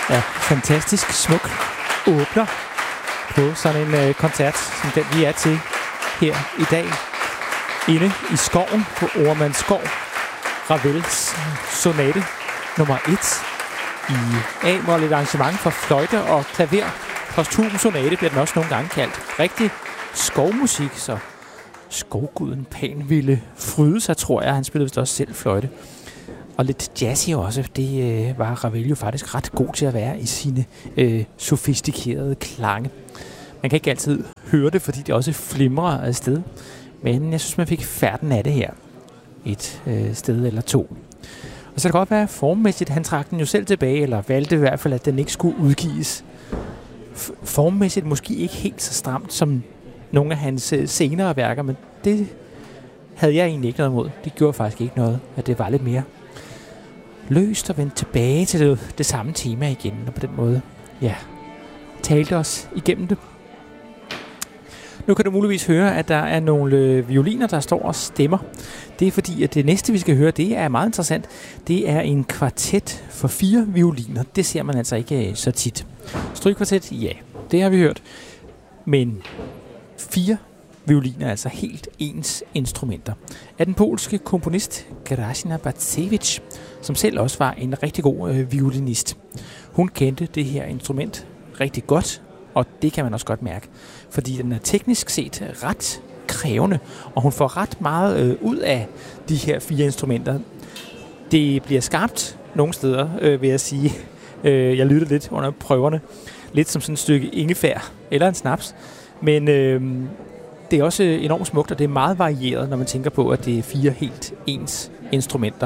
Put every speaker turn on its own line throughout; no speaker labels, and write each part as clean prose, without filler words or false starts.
Ja, fantastisk smuk åbner på sådan en koncert, som den vi er til her i dag. Inde i skoven på Oremandsskov. Ravels sonate nummer 1 i A-mol, et arrangement for fløjte og klaver. Posthum sonate bliver den også nogle gange kaldt. Rigtig skovmusik, så skovguden Pan ville fryde sig, tror jeg. Han spillede vist også selv fløjte. Og lidt jazzy også. Det var Ravel jo faktisk ret god til at være i sine sofistikerede klange. Man kan ikke altid høre det, fordi det også flimrer afsted. Men jeg synes, man fik færden af det her. Et sted eller to. Og så kan det godt være formmæssigt. Han trak den jo selv tilbage, eller valgte i hvert fald, at den ikke skulle udgives. Formmæssigt måske ikke helt så stramt som nogle af hans senere værker, men det havde jeg egentlig ikke noget imod. Det gjorde faktisk ikke noget, at det var lidt mere løst og vendte tilbage til det samme tema igen, og på den måde, ja, talte os igennem det. Nu kan du muligvis høre, at der er nogle violiner, der står og stemmer. Det er fordi, at det næste, vi skal høre, det er meget interessant. Det er en kvartet for 4 violiner. Det ser man altså ikke så tit. Strygekvartet, ja, det har vi hørt. Men 4 violiner, altså helt ens instrumenter, af den polske komponist Grażyna Bacewicz, som selv også var en rigtig god violinist. Hun kendte det her instrument rigtig godt, og det kan man også godt mærke, fordi den er teknisk set ret krævende, og hun får ret meget ud af de her 4 instrumenter. Det bliver skarpt nogle steder, vil jeg sige. Jeg lyttede lidt under prøverne, lidt som sådan et stykke ingefær eller en snaps, men det er også enormt smukt, og det er meget varieret, når man tænker på, at det er 4 helt ens instrumenter.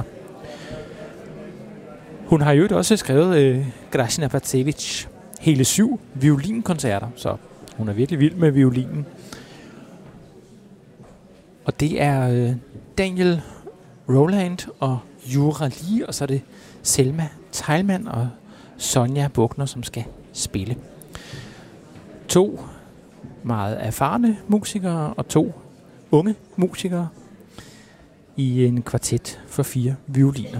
Hun har jo også skrevet Grażyna Bacewicz hele 7 violinkoncerter, så hun er virkelig vild med violinen. Og det er Daniel Roland og Jura Lee, og så er det Selma Teilman og Sonja Buchner, som skal spille. 2 meget erfarne musikere og 2 unge musikere i en kvartet for 4 violiner.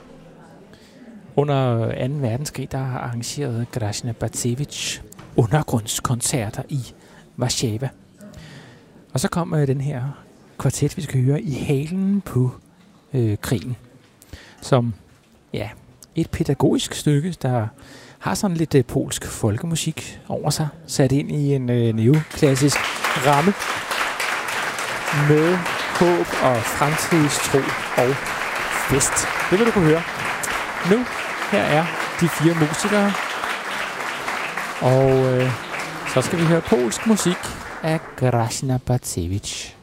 Under 2. verdenskrig, der har arrangeret Grażyna Bacewicz undergrundskoncerter i Warszawa. Og så kom den her kvartet, vi skal høre, i halen på krigen. Som, ja, et pædagogisk stykke, der har sådan lidt polsk folkemusik over sig, sat ind i en neoklassisk ramme med håb og fremtidstro og fest. Det vil du kunne høre. Nu, her er de 4 musikere, og så skal vi høre polsk musik af Grażyna Bacewicz.